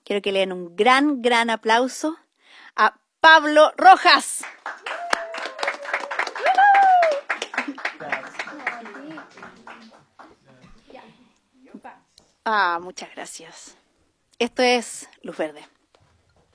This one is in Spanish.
Quiero que le den un gran, gran aplauso a Pablo Rojas. Muchas gracias. Esto es Luz Verde.